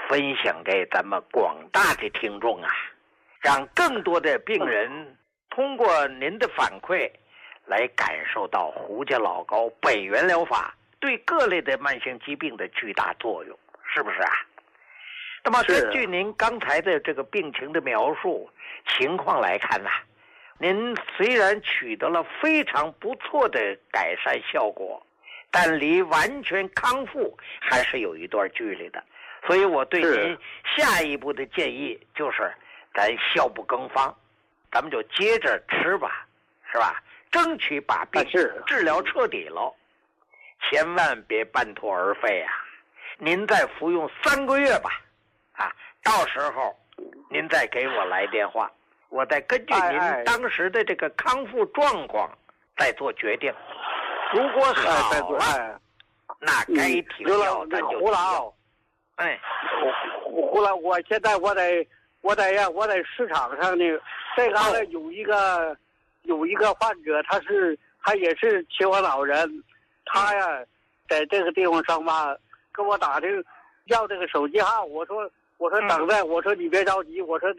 分享给咱们广大的听众啊，让更多的病人通过您的反馈来感受到胡家老高本源疗法对各类的慢性疾病的巨大作用，是不是啊？那么根据您刚才的这个病情的描述情况来看呢，您虽然取得了非常不错的改善效果，但离完全康复还是有一段距离的。所以我对您下一步的建议就是咱效不更方，咱们就接着吃吧，是吧？争取把病治疗彻底了，千万别半途而废啊！您再服用3个月吧，啊，到时候您再给我来电话，我再根据您当时的这个康复状况再做决定。如果好了，那该停药咱就停药。 胡老，我现在我在市场上呢，这个有一个患者，他也是秦皇老人，他呀在这个地方上班，跟我打听要这个手机号，我说等待，我说你别着急，我说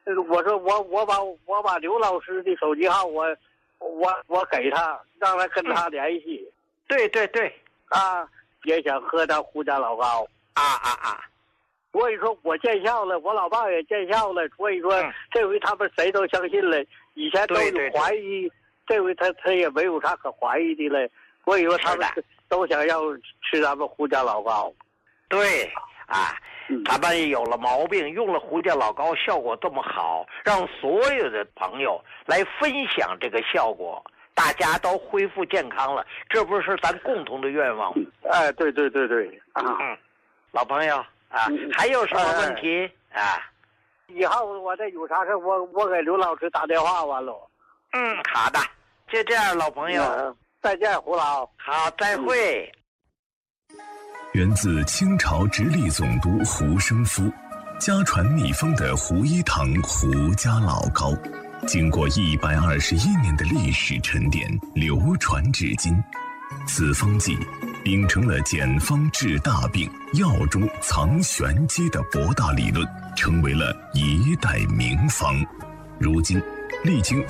我把刘老师的手机号我给他，让他跟他联系。 对啊，也想喝到胡家老高啊。 所以说我见效了，我老爸也见效了，所以说这回他们谁都相信了，以前都有怀疑，这回他也没有啥可怀疑的了，所以说他们都想要吃咱们胡家老高。 对啊，咱们有了毛病，用了胡家老高，效果这么好，让所有的朋友来分享这个效果，大家都恢复健康了，这不是咱共同的愿望吗？ 对啊。 老朋友啊，还有什么问题啊？ 以后我再有啥事，我给刘老师打电话完了。 好的，就这样，老朋友。 再见，胡老。 好，再会。 源自清朝直隶总督胡生夫，家传秘方的胡一堂胡家老高，经过121年的历史沉淀，流传至今。此方剂秉承了简方治大病、药中藏玄机的博大理论，成为了一代名方。如今历经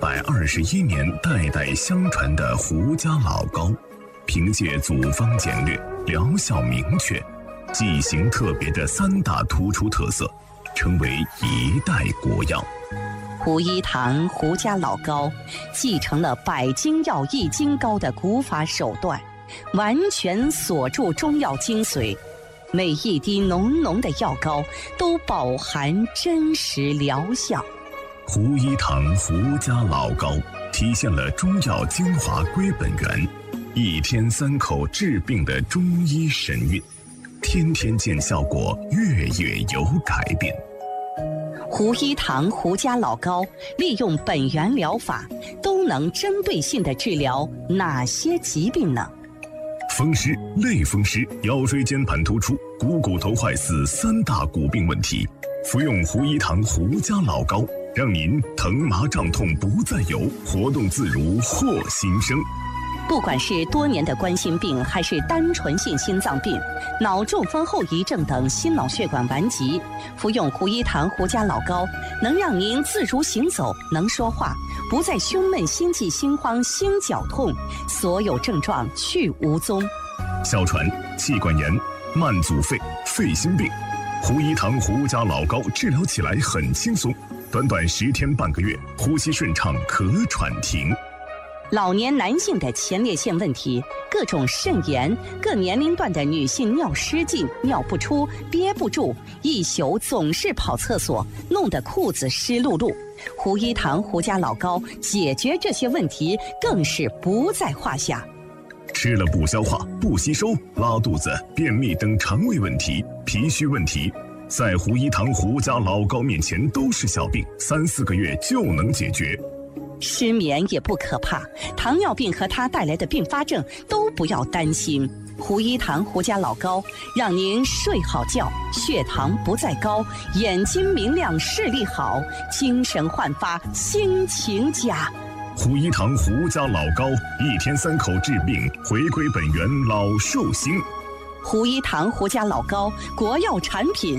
121年代代相传的胡家老高，凭借组方简略、疗效明确、剂型特别的3大突出特色，成为一代国药。 胡一堂胡家老高继承了百金药易筋膏的古法手段，完全锁住中药精髓，每一滴浓浓的药膏都饱含真实疗效。 胡一堂胡家老高体现了中药精华归本源，1天3口治病的中医神韵，天天见效果，月月有改变。 胡一堂胡家老高利用本源疗法，都能针对性地治疗哪些疾病呢？ 风湿、类风湿、腰椎间盘突出、股骨头坏死3大骨病问题，服用胡一堂胡家老高，让您疼麻胀痛不再有，活动自如获新生。 不管是多年的冠心病，还是单纯性心脏病、脑中风后遗症等心脑血管顽疾，服用胡一堂胡家老高，能让您自如行走，能说话，不再胸闷、心悸、心慌、心绞痛，所有症状去无踪。 哮喘、气管炎、慢阻肺、肺心病，胡一堂胡家老高治疗起来很轻松，短短10天半个月，呼吸顺畅，咳喘停。 老年男性的前列腺问题，各种肾炎，各年龄段的女性尿失禁、尿不出、憋不住，一宿总是跑厕所，弄得裤子湿漉漉。胡一堂胡家老高解决这些问题更是不在话下。 吃了不消化、不吸收、拉肚子、便秘等肠胃问题、脾虚问题，在胡一堂胡家老高面前都是小病，3、4个月就能解决。 失眠也不可怕，糖尿病和它带来的并发症都不要担心。胡一堂胡家老高让您睡好觉，血糖不再高，眼睛明亮，视力好，精神焕发，心情佳。 胡一堂胡家老高1天3口治病，回归本源，老寿星。 胡一堂胡家老高国药产品，